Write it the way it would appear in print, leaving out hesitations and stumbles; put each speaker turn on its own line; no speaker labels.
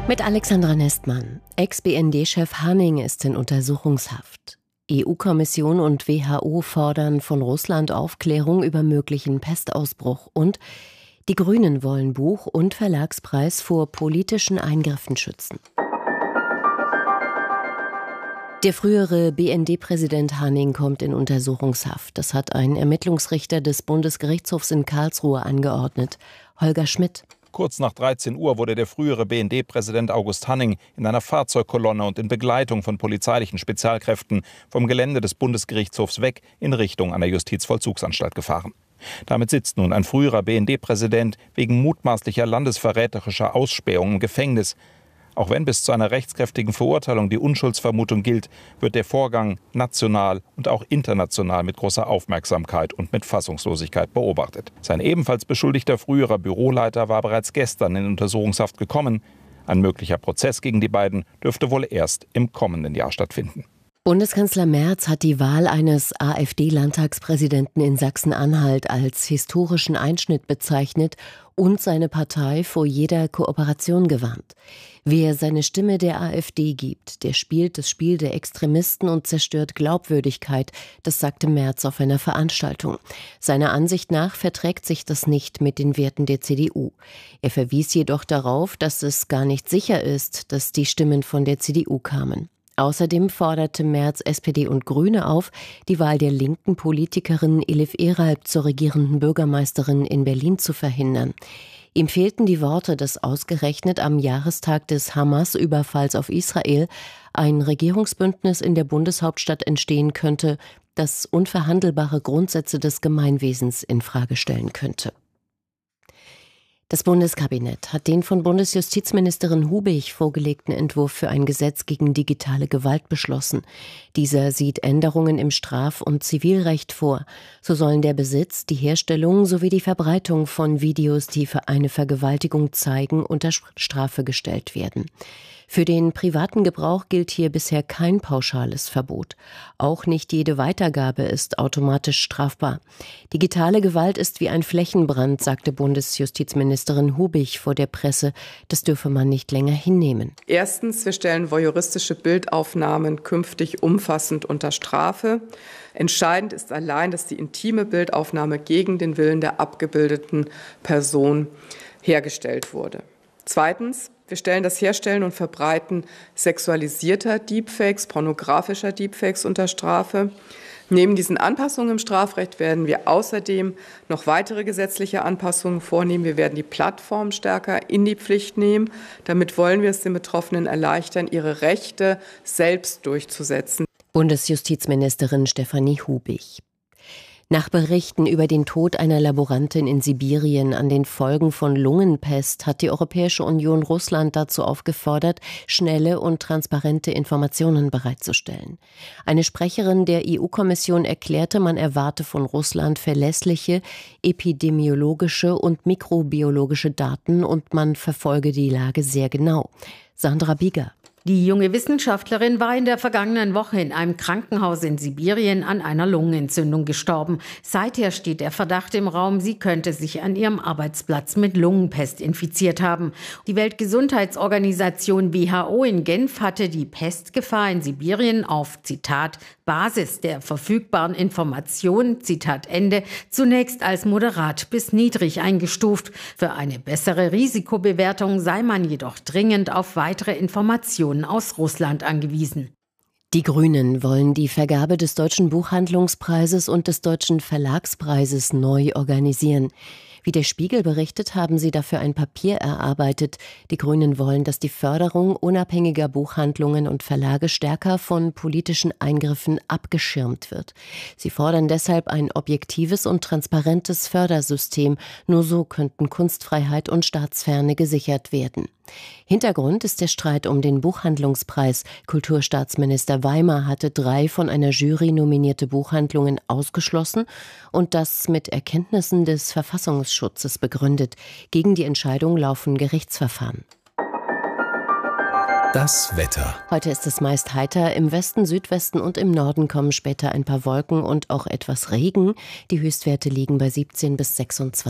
Mit Alexandra Nestmann. Ex-BND-Chef Hanning ist in Untersuchungshaft. EU-Kommission und WHO fordern von Russland Aufklärung über möglichen Pestausbruch und die Grünen wollen Buch- und Verlagspreis vor politischen Eingriffen schützen. Der frühere BND-Präsident Hanning kommt in Untersuchungshaft. Das hat ein Ermittlungsrichter des Bundesgerichtshofs in Karlsruhe angeordnet. Holger Schmidt.
Kurz nach 13 Uhr wurde der frühere BND-Präsident August Hanning in einer Fahrzeugkolonne und in Begleitung von polizeilichen Spezialkräften vom Gelände des Bundesgerichtshofs weg in Richtung einer Justizvollzugsanstalt gefahren. Damit sitzt nun ein früherer BND-Präsident wegen mutmaßlicher landesverräterischer Ausspähung im Gefängnis. Auch wenn bis zu einer rechtskräftigen Verurteilung die Unschuldsvermutung gilt, wird der Vorgang national und auch international mit großer Aufmerksamkeit und mit Fassungslosigkeit beobachtet. Sein ebenfalls beschuldigter früherer Büroleiter war bereits gestern in Untersuchungshaft gekommen. Ein möglicher Prozess gegen die beiden dürfte wohl erst im kommenden Jahr stattfinden.
Bundeskanzler Merz hat die Wahl eines AfD-Landtagspräsidenten in Sachsen-Anhalt als historischen Einschnitt bezeichnet und seine Partei vor jeder Kooperation gewarnt. Wer seine Stimme der AfD gibt, der spielt das Spiel der Extremisten und zerstört Glaubwürdigkeit, das sagte Merz auf einer Veranstaltung. Seiner Ansicht nach verträgt sich das nicht mit den Werten der CDU. Er verwies jedoch darauf, dass es gar nicht sicher ist, dass die Stimmen von der CDU kamen. Außerdem forderte Merz SPD und Grüne auf, die Wahl der linken Politikerin Elif Eralp zur regierenden Bürgermeisterin in Berlin zu verhindern. Ihm fehlten die Worte, dass ausgerechnet am Jahrestag des Hamas-Überfalls auf Israel ein Regierungsbündnis in der Bundeshauptstadt entstehen könnte, das unverhandelbare Grundsätze des Gemeinwesens infrage stellen könnte. Das Bundeskabinett hat den von Bundesjustizministerin Hubig vorgelegten Entwurf für ein Gesetz gegen digitale Gewalt beschlossen. Dieser sieht Änderungen im Straf- und Zivilrecht vor. So sollen der Besitz, die Herstellung sowie die Verbreitung von Videos, die für eine Vergewaltigung zeigen, unter Strafe gestellt werden. Für den privaten Gebrauch gilt hier bisher kein pauschales Verbot. Auch nicht jede Weitergabe ist automatisch strafbar. Digitale Gewalt ist wie ein Flächenbrand, sagte Bundesjustizministerin Hubig vor der Presse. Das dürfe man nicht länger hinnehmen.
Erstens, wir stellen voyeuristische Bildaufnahmen künftig umfassend unter Strafe. Entscheidend ist allein, dass die intime Bildaufnahme gegen den Willen der abgebildeten Person hergestellt wurde. Zweitens, wir stellen das Herstellen und Verbreiten sexualisierter Deepfakes, pornografischer Deepfakes unter Strafe. Neben diesen Anpassungen im Strafrecht werden wir außerdem noch weitere gesetzliche Anpassungen vornehmen. Wir werden die Plattformen stärker in die Pflicht nehmen. Damit wollen wir es den Betroffenen erleichtern, ihre Rechte selbst durchzusetzen.
Bundesjustizministerin Stefanie Hubig. Nach Berichten über den Tod einer Laborantin in Sibirien an den Folgen von Lungenpest hat die Europäische Union Russland dazu aufgefordert, schnelle und transparente Informationen bereitzustellen. Eine Sprecherin der EU-Kommission erklärte, man erwarte von Russland verlässliche epidemiologische und mikrobiologische Daten und man verfolge die Lage sehr genau. Sandra Bieger.
Die junge Wissenschaftlerin war in der vergangenen Woche in einem Krankenhaus in Sibirien an einer Lungenentzündung gestorben. Seither steht der Verdacht im Raum, sie könnte sich an ihrem Arbeitsplatz mit Lungenpest infiziert haben. Die Weltgesundheitsorganisation WHO in Genf hatte die Pestgefahr in Sibirien auf, Zitat, Basis der verfügbaren Informationen, Zitat Ende, zunächst als moderat bis niedrig eingestuft. Für eine bessere Risikobewertung sei man jedoch dringend auf weitere Informationen aus Russland angewiesen.
Die Grünen wollen die Vergabe des Deutschen Buchhandlungspreises und des Deutschen Verlagspreises neu organisieren. Wie der Spiegel berichtet, haben sie dafür ein Papier erarbeitet. Die Grünen wollen, dass die Förderung unabhängiger Buchhandlungen und Verlage stärker von politischen Eingriffen abgeschirmt wird. Sie fordern deshalb ein objektives und transparentes Fördersystem. Nur so könnten Kunstfreiheit und Staatsferne gesichert werden. Hintergrund ist der Streit um den Buchhandlungspreis. Kulturstaatsminister Weimer hatte 3 von einer Jury nominierte Buchhandlungen ausgeschlossen und das mit Erkenntnissen des Verfassungsschutzes begründet. Gegen die Entscheidung laufen Gerichtsverfahren.
Das Wetter.
Heute ist es meist heiter. Im Westen, Südwesten und im Norden kommen später ein paar Wolken und auch etwas Regen. Die Höchstwerte liegen bei 17 bis 26.